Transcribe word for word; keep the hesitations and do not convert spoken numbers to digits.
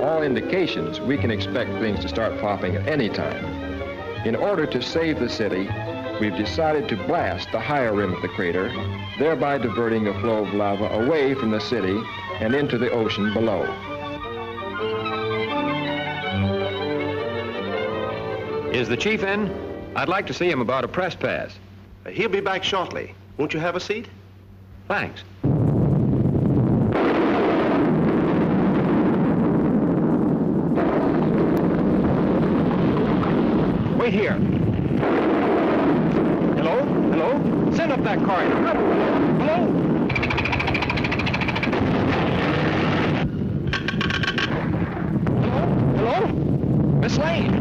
all indications, we can expect things to start popping at any time. In order to save the city, we've decided to blast the higher rim of the crater, thereby diverting the flow of lava away from the city and into the ocean below. Is the chief in? I'd like to see him about a press pass. He'll be back shortly. Won't you have a seat? Thanks. Wait here. Hello? Hello? Send up that car. Hello? Hello? Hello? Miss Lane?